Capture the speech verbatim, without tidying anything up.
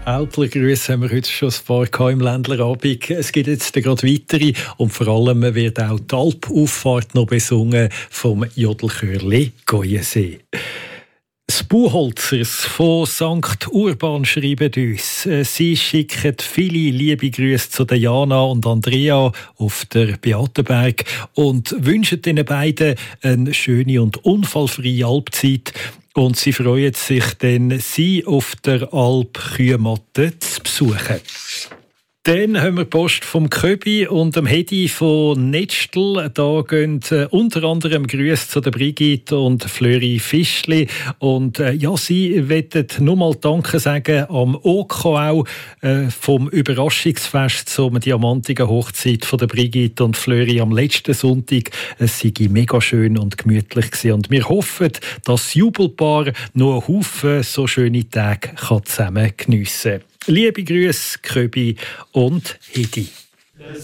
Alpler Grüße haben wir heute schon ein paar gehabt im Ländlerabend. Es gibt jetzt gerade weitere und vor allem wird auch die Alpauffahrt noch besungen vom Jodelchörli Goyensee. Das Buchholzers von Sankt Urban schreiben uns. Sie schicken viele liebe Grüße zu der Jana und Andrea auf der Beatenberg und wünschen den beiden eine schöne und unfallfreie Alpzeit. Und sie freuen sich dann, sie auf der Alp Kühmatte zu besuchen. Dann haben wir Post vom Köbi und dem Hedi von Netztel. Da gehen äh, unter anderem Grüße zu der Brigitte und Flöri Fischli. Und äh, ja, sie wollen nur mal Danke sagen am O K auch äh, vom Überraschungsfest zum diamantigen Hochzeit von der Brigitte und Flöri am letzten Sonntag. Es sei mega schön und gemütlich gewesen. Und wir hoffen, dass das Jubelpaar noch einen Haufen so schöne Tage kann zusammen geniessen kann. Liebe Grüße, Köbi und Hedi.